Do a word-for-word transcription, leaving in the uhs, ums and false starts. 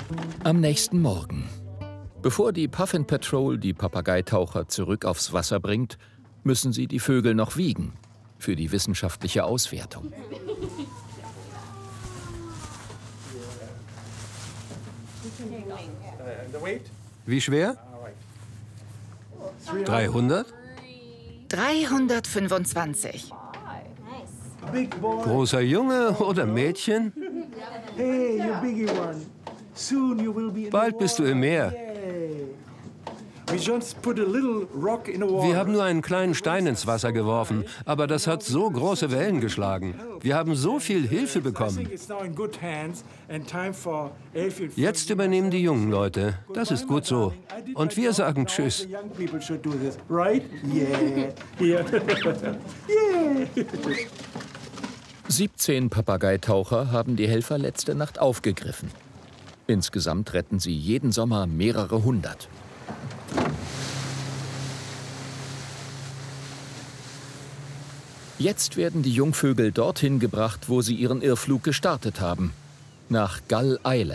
Am nächsten Morgen. Bevor die Puffin Patrol die Papageitaucher zurück aufs Wasser bringt, müssen sie die Vögel noch wiegen für die wissenschaftliche Auswertung. Wie schwer? dreihundert? dreihundertfünfundzwanzig. Großer Junge oder Mädchen? Bald bist du im Meer. Wir haben nur einen kleinen Stein ins Wasser geworfen, aber das hat so große Wellen geschlagen. Wir haben so viel Hilfe bekommen. Jetzt übernehmen die jungen Leute. Das ist gut so. Und wir sagen Tschüss. siebzehn Papageitaucher haben die Helfer letzte Nacht aufgegriffen. Insgesamt retten sie jeden Sommer mehrere hundert. Jetzt werden die Jungvögel dorthin gebracht, wo sie ihren Irrflug gestartet haben, nach Gull Island.